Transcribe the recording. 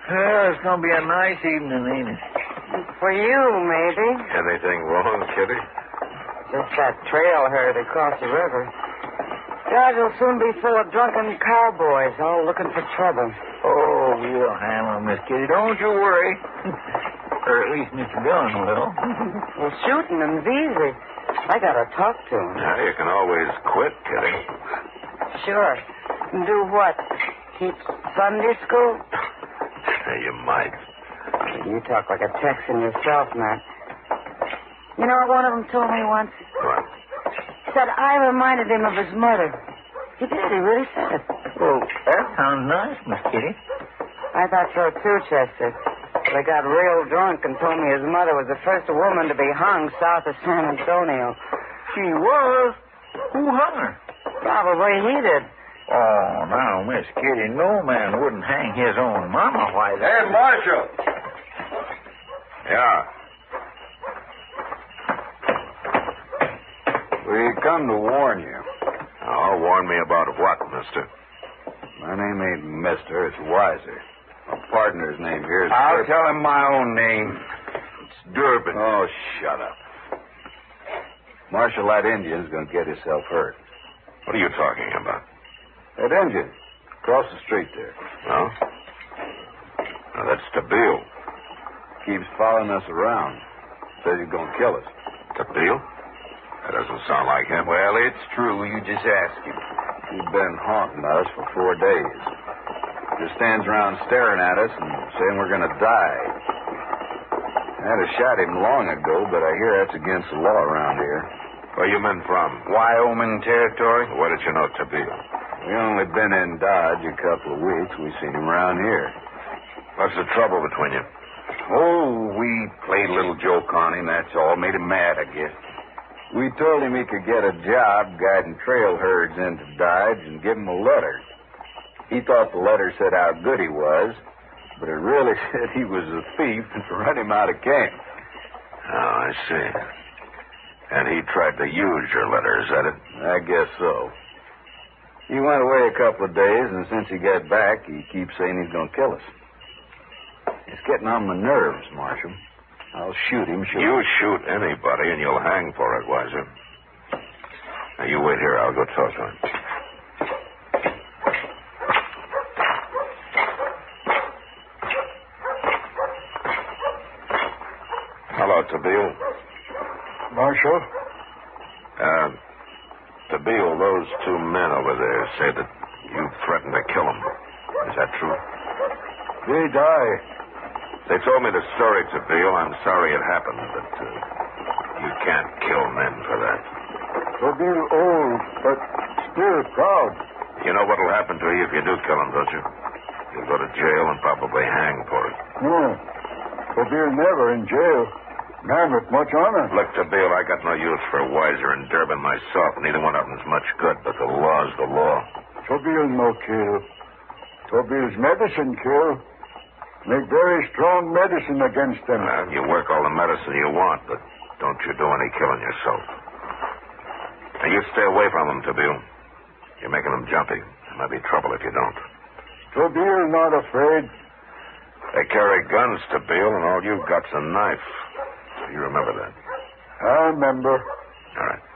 Well, it's going to be a nice evening, ain't it? For you, maybe. Anything wrong, Kitty? Just that trail herd across the river. Dodge will soon be full of drunken cowboys, all looking for trouble. Oh, we'll handle Miss Kitty. Don't you worry. Or at least Mr. Dillon will. Well, shooting them's easy. I gotta talk to him. Yeah, you can always quit, Kitty. Sure. Do what? Teach Sunday school? You might. You talk like a Texan yourself, Matt. You know what one of them told me once? What? Said I reminded him of his mother. He did. He really said it. Well, that sounds nice, Miss Kitty. I thought so, too, Chester. They got real drunk and told me his mother was the first woman to be hung south of San Antonio. She was? Who hung her? Probably he did. Oh, now, Miss Kitty, no man wouldn't hang his own mama. Why, that... Hey, Marshal! Yeah. We come to warn you. Oh, warn me about what, mister? My name ain't Mister, it's Wiser. My partner's name here is... I'll tell him my own name. It's Durbin. Oh, shut up. Marshal, that Indian's going to get himself hurt. What are you talking about? That Indian, across the street there. No? Now, that's Tabeel. Keeps following us around. Says he's going to kill us. Tabeel? That doesn't sound like him. Well, it's true. You just ask him. He's been haunting us for 4 days. Just stands around staring at us and saying we're going to die. I had to shot him long ago, but I hear that's against the law around here. Where you men from? Wyoming territory? Where did you know Tabeel? We only been in Dodge a couple of weeks. We seen him around here. What's the trouble between you? Oh, we played a little joke on him, that's all. Made him mad, I guess. We told him he could get a job guiding trail herds into Dodge and give him a letter. He thought the letter said how good he was, but it really said he was a thief and to run him out of camp. Oh, I see. And he tried to use your letter, is that it? I guess so. He went away a couple of days, and since he got back, he keeps saying he's going to kill us. It's getting on my nerves, Marshal. I'll shoot him, sure. You shoot anybody, and you'll hang for it, Wiser. Now, you wait here. I'll go talk to him. Hello, Tabeel. Marshal? Tabeel, those 2 men over there say that you threatened to kill them. Is that true? They die. They told me the story, Tabeel. I'm sorry it happened, but you can't kill men for that. Tabeel old, but still proud. You know what'll happen to you if you do kill them, don't you? You'll go to jail and probably hang for it. No. Tabeel never in jail. Not with much honor. Look, Tabeel, I got no use for Wiser and Durbin myself. Neither one of them's much good, but the law's the law. Tabeel no kill. Tabeel's medicine kill. Make very strong medicine against them. Well, you work all the medicine you want, but don't you do any killing yourself. Now, you stay away from them, Tabeel. You're making them jumpy. There might be trouble if you don't. Tabeel not afraid. They carry guns, Tabeel, and all you've got's a knife. So you remember that. I remember. All right.